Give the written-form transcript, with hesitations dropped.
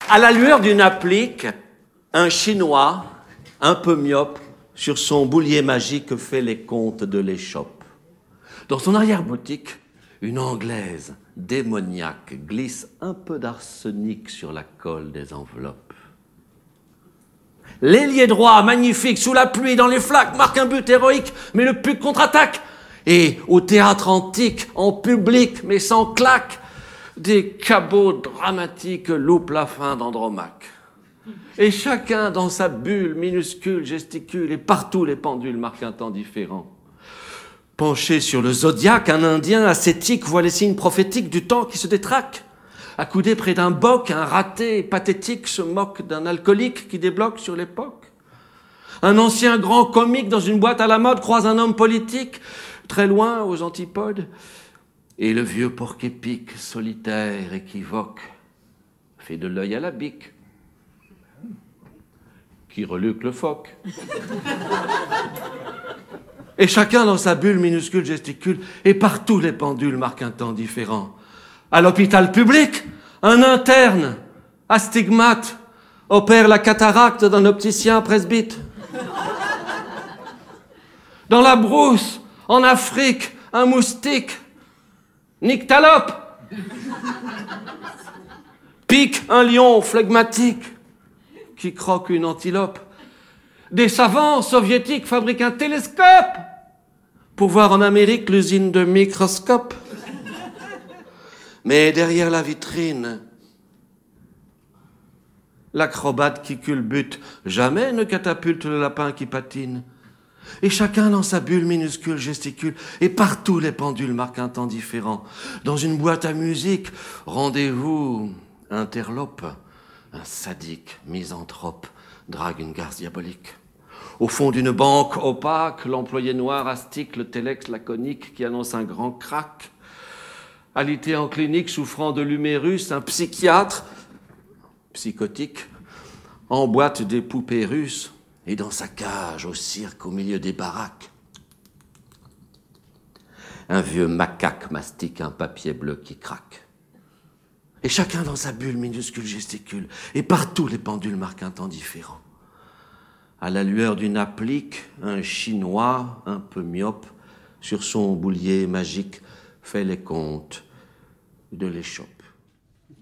À la lueur d'une applique, un Chinois, un peu myope, sur son boulier magique fait les comptes de l'échoppe. Dans son arrière-boutique, une Anglaise démoniaque glisse un peu d'arsenic sur la colle des enveloppes. L'ailier droit, magnifique, sous la pluie, dans les flaques, marque un but héroïque, mais le puck contre-attaque. Et au théâtre antique, en public, mais sans claque, des cabots dramatiques loupent la fin d'Andromaque. Et chacun dans sa bulle minuscule gesticule, et partout les pendules marquent un temps différent. Penché sur le zodiaque, un Indien ascétique voit les signes prophétiques du temps qui se détraque. Accoudé près d'un boc, un raté pathétique se moque d'un alcoolique qui débloque sur l'époque. Un ancien grand comique dans une boîte à la mode croise un homme politique, très loin aux antipodes. Et le vieux porc-épic, solitaire, équivoque, fait de l'œil à la bique, qui reluque le phoque. Et chacun dans sa bulle minuscule gesticule, et partout les pendules marquent un temps différent. À l'hôpital public, un interne, astigmate, opère la cataracte d'un opticien presbyte. Dans la brousse, en Afrique, un moustique, nyctalope, pique un lion flegmatique qui croque une antilope. Des savants soviétiques fabriquent un télescope pour voir en Amérique l'usine de microscopes. Mais derrière la vitrine, l'acrobate qui culbute jamais ne catapulte le lapin qui patine. Et chacun dans sa bulle minuscule gesticule, et partout les pendules marquent un temps différent. Dans une boîte à musique, rendez-vous interlope, un sadique misanthrope drague une garce diabolique. Au fond d'une banque opaque, l'employé noir astique le télex laconique qui annonce un grand crack. Alité en clinique, souffrant de l'humérus, un psychiatre, psychotique, emboîte des poupées russes et dans sa cage au cirque au milieu des baraques. Un vieux macaque mastique un papier bleu qui craque. Et chacun dans sa bulle minuscule gesticule, et partout les pendules marquent un temps différent. À la lueur d'une applique, un Chinois, un peu myope, sur son boulier magique, fait les comptes de l'échoppe.